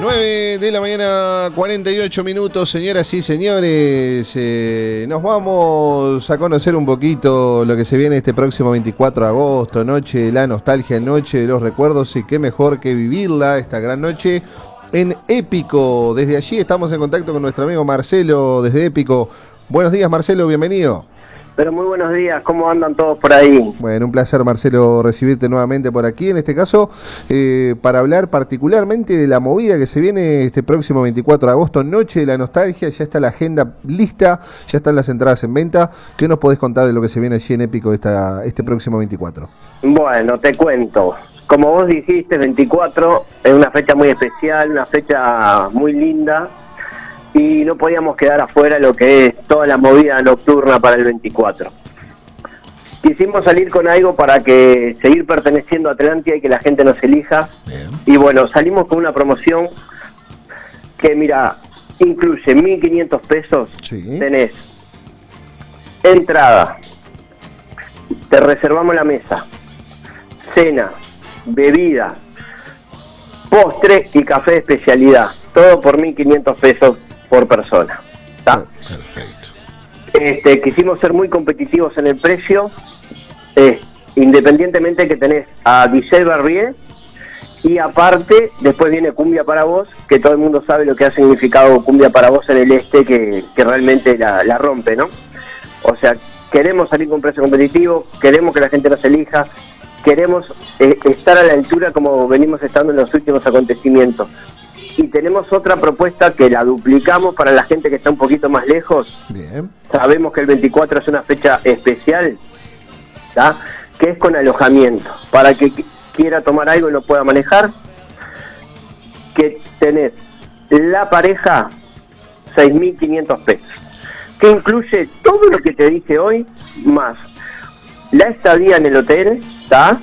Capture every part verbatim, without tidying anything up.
nueve de la mañana, cuarenta y ocho minutos, señoras y señores. Eh, nos vamos a conocer un poquito lo que se viene este próximo veinticuatro de agosto, noche de la nostalgia, noche de los recuerdos, y qué mejor que vivirla esta gran noche en Épico. Desde allí estamos en contacto con nuestro amigo Marcelo desde Épico. Buenos días, Marcelo, bienvenido. Pero muy buenos días, ¿cómo andan todos por ahí? Bueno, un placer, Marcelo, recibirte nuevamente por aquí, en este caso, eh, para hablar particularmente de la movida que se viene este próximo veinticuatro de agosto, noche de la nostalgia. Ya está la agenda lista, ya están las entradas en venta. ¿Qué nos podés contar de lo que se viene allí en Épico esta, este próximo veinticuatro? Bueno, te cuento. Como vos dijiste, veinticuatro es una fecha muy especial, una fecha muy linda, y no podíamos quedar afuera lo que es toda la movida nocturna para el veinticuatro. Quisimos salir con algo para que seguir perteneciendo a Atlántida y que la gente nos elija. Bien. Y bueno, salimos con una promoción que, mira, incluye mil quinientos pesos. Sí. Tenés entrada, te reservamos la mesa, cena, bebida, postre y café de especialidad. Todo por mil quinientos pesos por persona. ¿Está? Perfecto. Este, quisimos ser muy competitivos en el precio, eh, independientemente que tenés a D J Barbier, y aparte después viene Cumbia para Vos, que todo el mundo sabe lo que ha significado Cumbia para Vos en el este, que, que realmente la, la rompe, ¿no? O sea, queremos salir con precio competitivo, queremos que la gente nos elija, queremos eh, estar a la altura como venimos estando en los últimos acontecimientos. Y tenemos otra propuesta que la duplicamos para la gente que está un poquito más lejos. Bien. Sabemos que el veinticuatro es una fecha especial, ¿tá? Que es con alojamiento, para que quiera tomar algo y lo pueda manejar. Que tenés la pareja seis mil quinientos pesos, que incluye todo lo que te dije hoy, más la estadía en el hotel, ¿tá?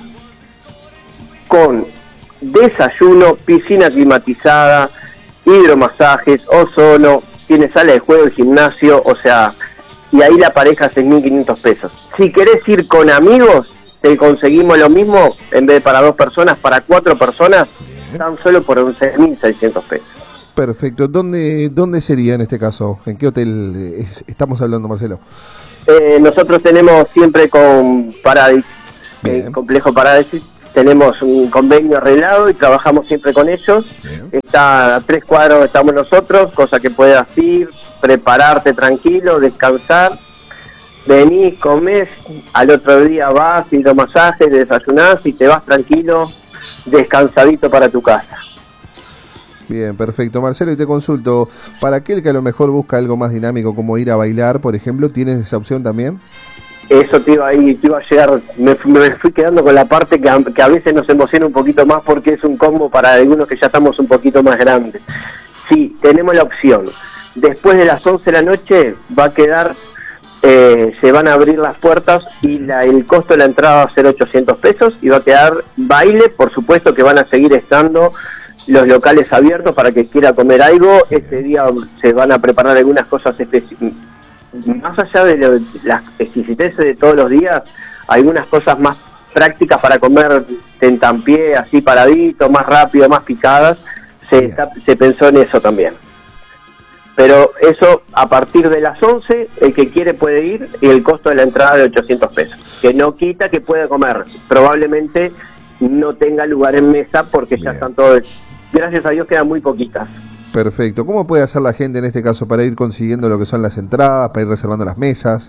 Con desayuno, piscina climatizada, hidromasajes, ozono, tiene sala de juego y gimnasio, o sea, y ahí la pareja seis mil quinientos pesos. Si querés ir con amigos, te conseguimos lo mismo, en vez de para dos personas, para cuatro personas, tan solo por once mil seiscientos pesos. Perfecto. ¿Dónde, ¿Dónde sería en este caso? ¿En qué hotel es, estamos hablando, Marcelo? Eh, nosotros tenemos siempre con Paradis, el complejo Paradis, tenemos un convenio arreglado y trabajamos siempre con ellos. Bien. Está a tres cuadros, estamos nosotros, cosa que puedas ir, prepararte tranquilo, descansar, venís, comés, al otro día vas, hidromasajes, desayunás y te vas tranquilo, descansadito para tu casa. Bien, perfecto. Marcelo, y te consulto, para aquel que a lo mejor busca algo más dinámico como ir a bailar, por ejemplo, ¿tienes esa opción también? Eso te iba, a ir, te iba a llegar, me, me fui quedando con la parte que a, que a veces nos emociona un poquito más porque es un combo para algunos que ya estamos un poquito más grandes. Sí, tenemos la opción. Después de las once de la noche va a quedar, eh, se van a abrir las puertas y la, el costo de la entrada va a ser ochocientos pesos y va a quedar baile, por supuesto que van a seguir estando los locales abiertos para que quiera comer algo. Este día se van a preparar algunas cosas específicas. Más allá de lo, las exquisiteces de todos los días, algunas cosas más prácticas para comer tentampié, así paradito, más rápido, más picadas, se, está, se pensó en eso también. Pero eso a partir de las once, el que quiere puede ir, y el costo de la entrada de ochocientos pesos, que no quita que pueda comer, probablemente no tenga lugar en mesa porque Bien. Ya están todos, gracias a Dios quedan muy poquitas. Perfecto. ¿Cómo puede hacer la gente en este caso para ir consiguiendo lo que son las entradas, para ir reservando las mesas?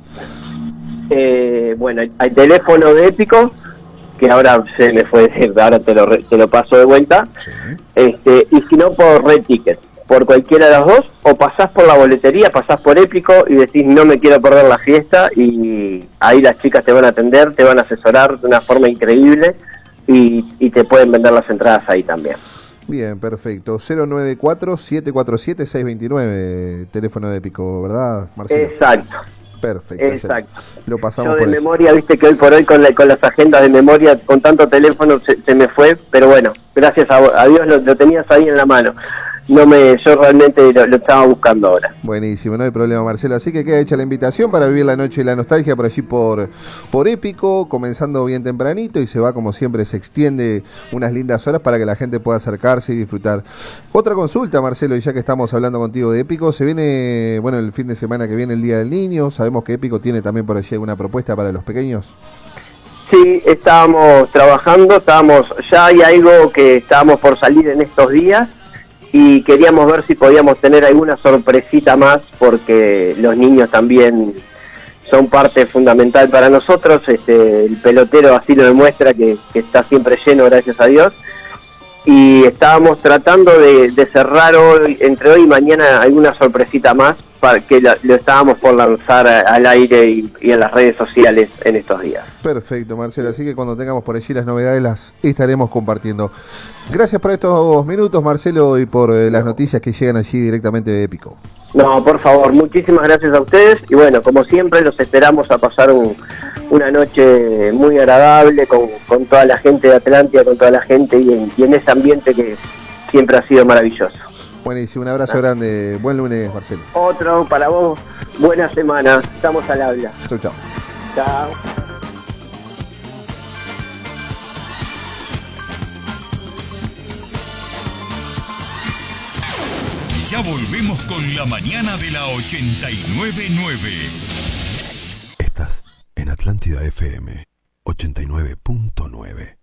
Eh, bueno, hay teléfono de Épico, que ahora se me fue, ahora te lo, te lo paso de vuelta. Sí. Este, y si no, por Red Ticket, por cualquiera de las dos, o pasás por la boletería, pasás por Épico y decís no me quiero perder la fiesta, y ahí las chicas te van a atender, te van a asesorar de una forma increíble y, y te pueden vender las entradas ahí también. Bien, perfecto. cero nueve cuatro, siete cuatro siete, seis dos nueve, teléfono de Épico, ¿verdad, Marcelo? Exacto. Perfecto. Exacto. Lo pasamos Yo de por memoria, eso. Viste que hoy por hoy con, la, con las agendas de memoria, con tanto teléfono se, se me fue, pero bueno, gracias a, a Dios lo, lo tenías ahí en la mano. no me, yo realmente lo, lo estaba buscando ahora. Buenísimo, no hay problema, Marcelo. Así que queda hecha la invitación para vivir la noche de la nostalgia por allí por, por Épico, comenzando bien tempranito y se va como siempre, se extiende unas lindas horas para que la gente pueda acercarse y disfrutar. Otra consulta, Marcelo, y ya que estamos hablando contigo de Épico, se viene, bueno, el fin de semana que viene el Día del Niño, sabemos que Épico tiene también por allí alguna propuesta para los pequeños. Sí, estábamos trabajando, estábamos, ya hay algo que estábamos por salir en estos días y queríamos ver si podíamos tener alguna sorpresita más porque los niños también son parte fundamental para nosotros, este, el pelotero así lo demuestra que, que está siempre lleno, gracias a Dios, y estábamos tratando de, de cerrar hoy, entre hoy y mañana alguna sorpresita más, para que lo, lo estábamos por lanzar al aire y, y en las redes sociales en estos días. Perfecto, Marcelo, así que cuando tengamos por allí las novedades las estaremos compartiendo. Gracias por estos minutos, Marcelo, y por eh, las noticias que llegan allí directamente de Épico. No, por favor, muchísimas gracias a ustedes y bueno, como siempre los esperamos a pasar un, una noche muy agradable con, con toda la gente de Atlántida, con toda la gente y en, y en ese ambiente que siempre ha sido maravilloso. Buenísimo, un abrazo grande. Buen lunes, Marcelo. Otro para vos. Buena semana. Estamos al habla. Chau, chau. Chao. Ya volvemos con la mañana de la ochenta y nueve nueve. Estás en Atlántida F M ochenta y nueve punto nueve.